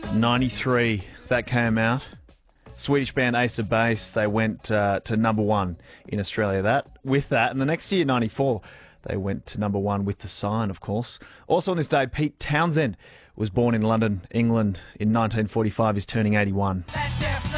93, that came out. Swedish band Ace of Base, they went to number one in Australia. And the next year, 94, they went to number one with The Sign, of course. Also on this day, Pete Townsend was born in London, England in 1945. He's turning 81.